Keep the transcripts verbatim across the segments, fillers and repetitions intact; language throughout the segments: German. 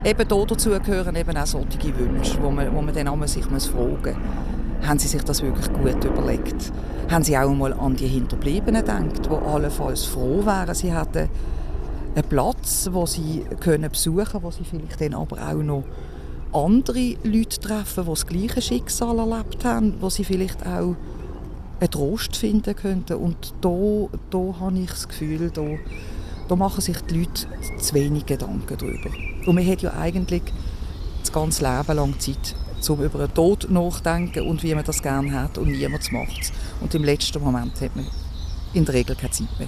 Eben dazu gehören eben auch solche Wünsche, wo man, wo man dann einmal sich muss fragen muss, haben sie sich das wirklich gut überlegt? Haben sie auch einmal an die Hinterbliebenen gedacht, die allenfalls froh wären, sie hätten einen Platz, wo sie können besuchen können, wo sie vielleicht dann aber auch noch andere Leute treffen, die das gleiche Schicksal erlebt haben, wo sie vielleicht auch einen Trost finden könnten. Und da, da habe ich das Gefühl, da, da machen sich die Leute zu wenig Gedanken darüber. Und man hat ja eigentlich das ganze Leben lang Zeit, um über den Tod nachzudenken und wie man das gerne hat, und niemand macht es. Und im letzten Moment hat man in der Regel keine Zeit mehr.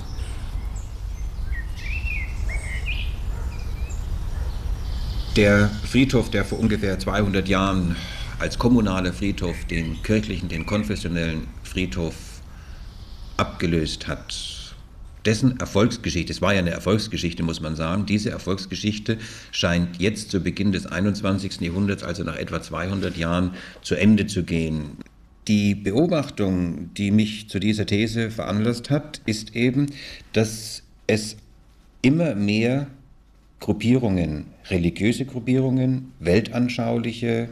Der Friedhof, der vor ungefähr zweihundert Jahren als kommunaler Friedhof den kirchlichen, den konfessionellen Friedhof abgelöst hat, dessen Erfolgsgeschichte, es war ja eine Erfolgsgeschichte, muss man sagen, diese Erfolgsgeschichte scheint jetzt zu Beginn des einundzwanzigsten Jahrhunderts, also nach etwa zweihundert Jahren, zu Ende zu gehen. Die Beobachtung, die mich zu dieser These veranlasst hat, ist eben, dass es immer mehr Gruppierungen, religiöse Gruppierungen, weltanschauliche,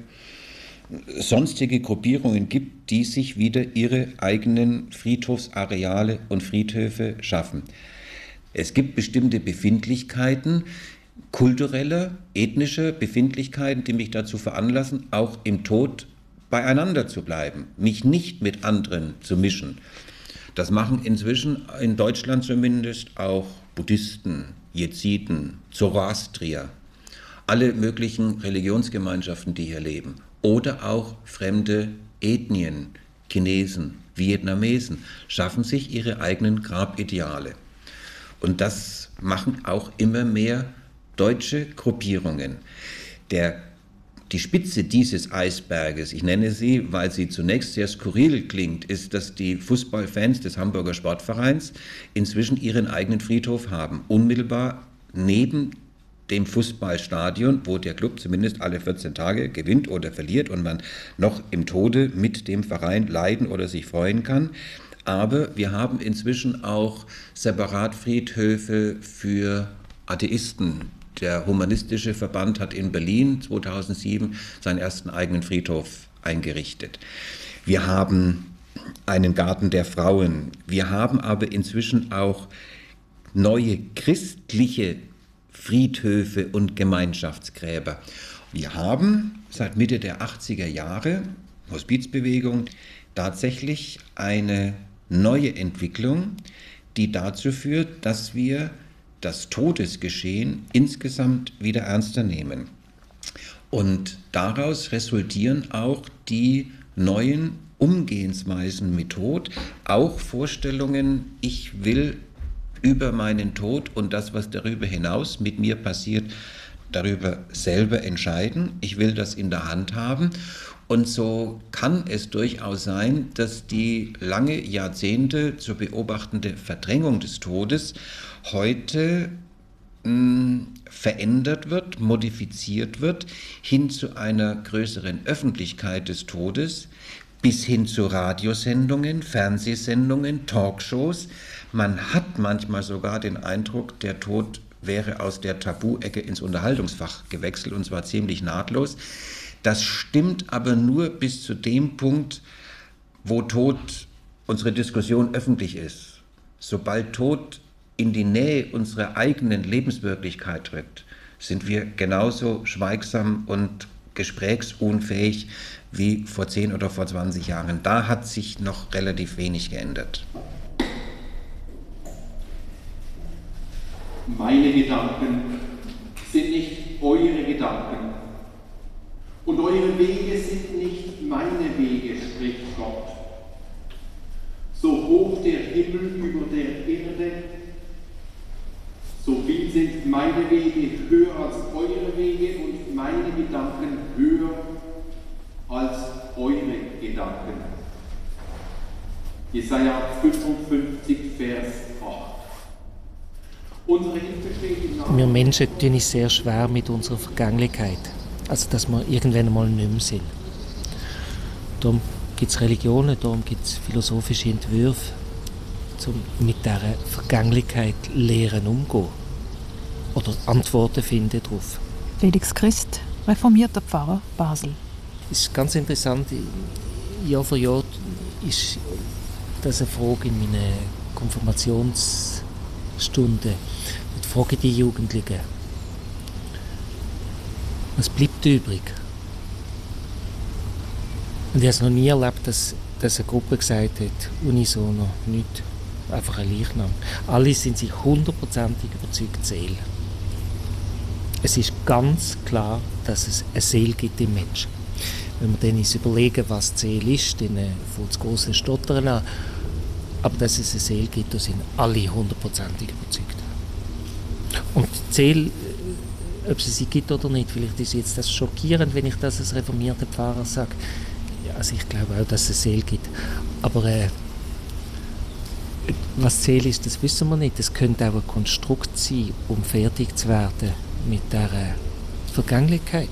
sonstige Gruppierungen gibt, die sich wieder ihre eigenen Friedhofsareale und Friedhöfe schaffen. Es gibt bestimmte Befindlichkeiten, kulturelle, ethnische Befindlichkeiten, die mich dazu veranlassen, auch im Tod beieinander zu bleiben, mich nicht mit anderen zu mischen. Das machen inzwischen in Deutschland zumindest auch Buddhisten, Jesiden, Zoroastrier, alle möglichen Religionsgemeinschaften, die hier leben. Oder auch fremde Ethnien, Chinesen, Vietnamesen, schaffen sich ihre eigenen Grabideale. Und das machen auch immer mehr deutsche Gruppierungen. Der, die Spitze dieses Eisberges, ich nenne sie, weil sie zunächst sehr skurril klingt, ist, dass die Fußballfans des Hamburger Sportvereins inzwischen ihren eigenen Friedhof haben. Unmittelbar neben dem Fußballstadion, wo der Club zumindest alle vierzehn Tage gewinnt oder verliert und man noch im Tode mit dem Verein leiden oder sich freuen kann. Aber wir haben inzwischen auch Separatfriedhöfe für Atheisten. Der Humanistische Verband hat in Berlin zweitausendsieben seinen ersten eigenen Friedhof eingerichtet. Wir haben einen Garten der Frauen. Wir haben aber inzwischen auch neue christliche Friedhöfe und Gemeinschaftsgräber. Wir haben seit Mitte der achtziger Jahre, Hospizbewegung, tatsächlich eine neue Entwicklung, die dazu führt, dass wir das Todesgeschehen insgesamt wieder ernster nehmen. Und daraus resultieren auch die neuen Umgehensweisen mit Tod, auch Vorstellungen, ich will über meinen Tod und das, was darüber hinaus mit mir passiert, darüber selber entscheiden. Ich will das in der Hand haben. Und so kann es durchaus sein, dass die lange Jahrzehnte zu beobachtende Verdrängung des Todes heute mh, verändert wird, modifiziert wird, hin zu einer größeren Öffentlichkeit des Todes, bis hin zu Radiosendungen, Fernsehsendungen, Talkshows. Man hat manchmal sogar den Eindruck, der Tod wäre aus der Tabu-Ecke ins Unterhaltungsfach gewechselt, und zwar ziemlich nahtlos. Das stimmt aber nur bis zu dem Punkt, wo Tod unsere Diskussion öffentlich ist. Sobald Tod in die Nähe unserer eigenen Lebenswirklichkeit rückt, sind wir genauso schweigsam und gesprächsunfähig wie vor zehn oder vor zwanzig Jahren. Da hat sich noch relativ wenig geändert. Meine Gedanken sind nicht eure Gedanken und eure Wege sind nicht meine Wege, spricht Gott. So hoch der Himmel über der Erde, so viel sind meine Wege höher als eure Wege und meine Gedanken höher als eure Gedanken. Jesaja fünfundfünfzig, Vers acht. Unsere Hilfe steht im Namen. Wir Menschen tun es sehr schwer mit unserer Vergänglichkeit. Also, dass wir irgendwann einmal nicht mehr sind. Darum gibt es Religionen, darum gibt es philosophische Entwürfe, um mit dieser Vergänglichkeit lehren umzugehen. Oder Antworten finden darauf. Felix Christ, reformierter Pfarrer Basel. Es ist ganz interessant, Jahr für Jahr ist das eine Frage in meinen Konfirmationsstunden. Ich frage die Jugendlichen, was bleibt übrig? Und ich habe es noch nie erlebt, dass, dass eine Gruppe gesagt hat, unisono, nichts, einfach ein Leichnam. Alle sind sich hundertprozentig überzeugt, Seele. Es ist ganz klar, dass es eine Seele gibt im Menschen. Wenn wir dann uns überlegen, was die Seele ist, dann fängt das große Stottern an. Aber dass es eine Seele gibt, da sind alle hundertprozentig überzeugt. Und die Seele, ob es sie gibt oder nicht, vielleicht ist jetzt das schockierend, wenn ich das als reformierter Pfarrer sage. Also ich glaube auch, dass es eine Seele gibt. Aber äh, was Seele ist, das wissen wir nicht. Es könnte auch ein Konstrukt sein, um fertig zu werden mit der äh, Vergänglichkeit.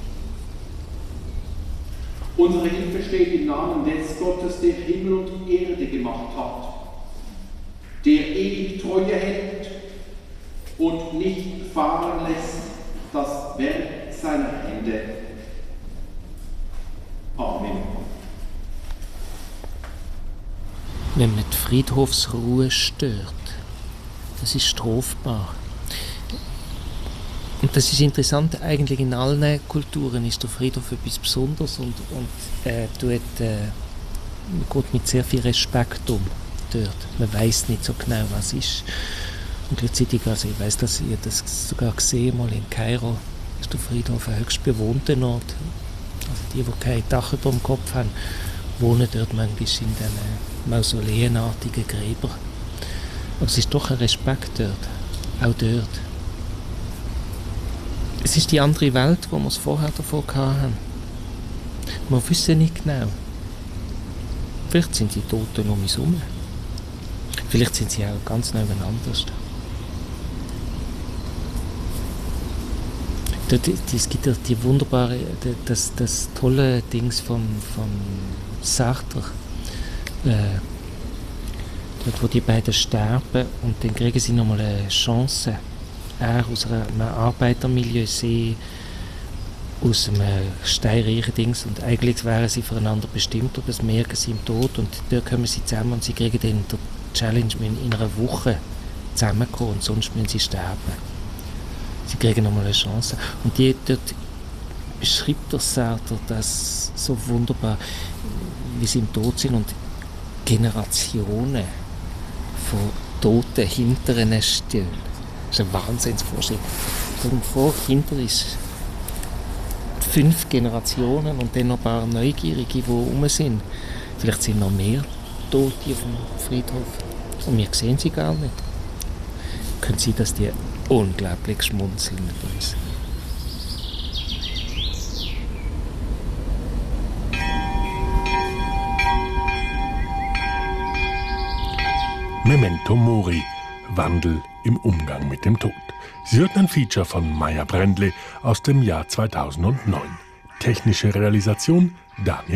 Unsere Hilfe steht im Namen des Gottes, der Himmel und Erde gemacht hat, der ewig Treue hält und nicht fahren lässt das Werk seiner Hände. Amen. Wenn man die Friedhofsruhe stört, das ist strafbar. Und das ist interessant, eigentlich in allen Kulturen ist der Friedhof etwas Besonderes und, und äh, tut, äh, man geht mit sehr viel Respekt um dort. Man weiß nicht so genau, was ist. Und gleichzeitig, also ich weiß, dass ich das sogar gesehen mal in Kairo, ist der Friedhof ein höchst bewohnter Ort. Also die, die kein Dach über dem Kopf haben, wohnen dort manchmal in diesen mausoleenartigen Gräbern. Aber es ist doch ein Respekt dort, auch dort. Es ist die andere Welt, wo wir es vorher davon hatten. Wir wissen nicht genau. Vielleicht sind die Toten um uns herum. Vielleicht sind sie auch ganz nebeneinander. Es gibt ja die wunderbare, das, das tolle Dings von, von Sartre, äh, dort wo die beiden sterben und dann kriegen sie nochmal eine Chance. Er aus einem Arbeitermilieu, sie aus einem steinreichen Dings und eigentlich wären sie füreinander bestimmt und das merken sie im Tod und dort kommen sie zusammen und sie kriegen dann die Challenge, in einer Woche zusammenkommen und sonst müssen sie sterben. Sie kriegen nochmal eine Chance. Und die, dort beschreibt der Sartre das so wunderbar, wie sie im Tod sind und Generationen von Toten hinter ihnen stehen. Das ist eine Wahnsinnsvorstellung. Stell dir vor, hinter ist fünf Generationen und dann noch ein paar Neugierige, die rum sind. Vielleicht sind noch mehr Tote auf dem Friedhof und wir sehen sie gar nicht. Können Sie, dass die unglaublich schmunzeln mit uns. Memento Mori, Wandel im Umgang mit dem Tod. Sie hörten ein Feature von Maya Brändle aus dem Jahr zweitausendneun. Technische Realisation Daniel